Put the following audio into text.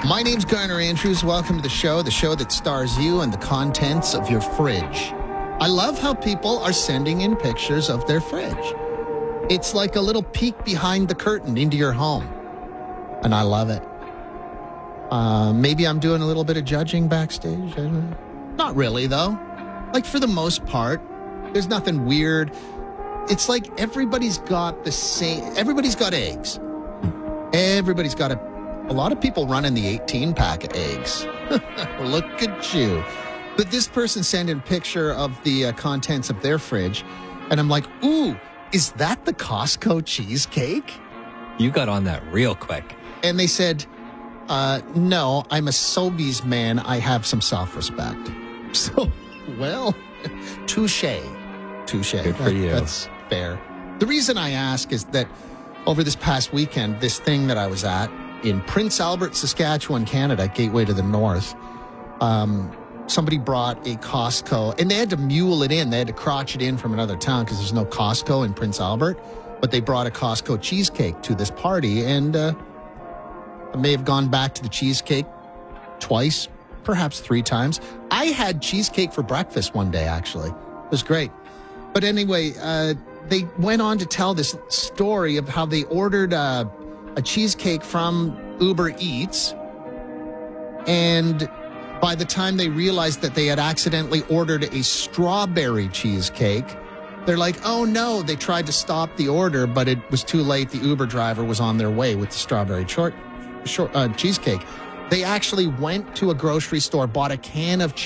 My name's Garner Andrews. Welcome to the show that stars you and the contents of your fridge. I love how people are sending in pictures of their fridge. It's like a little peek behind the curtain into your home. And I love it. Maybe I'm doing a little bit of judging backstage. Not really, though. Like, for the most part, there's nothing weird. It's like everybody's got the same... Everybody's got eggs. Everybody's got a lot of people running the 18-pack of eggs. Look at you. But this person sent in a picture of the contents of their fridge, and I'm like, ooh, is that the Costco cheesecake? You got on that real quick. And they said, no, I'm a Sobeys man. I have some self-respect. So, well, touche. Good for you. That's fair. The reason I ask is that over this past weekend, this thing that I was at in Prince Albert, Saskatchewan, Canada, gateway to the north, somebody brought a Costco, and they had to mule it in. They had to crotch it in from another town because there's no Costco in Prince Albert. But they brought a Costco cheesecake to this party, and I may have gone back to the cheesecake twice, perhaps 3 times. I had cheesecake for breakfast one day, actually. It was great. But anyway, they went on to tell this story of how they ordered a cheesecake from Uber Eats, and by the time they realized that they had accidentally ordered a strawberry cheesecake, they're like, oh no, they tried to stop the order, but it was too late. The Uber driver was on their way with the strawberry cheesecake. They actually went to a grocery store, bought a can of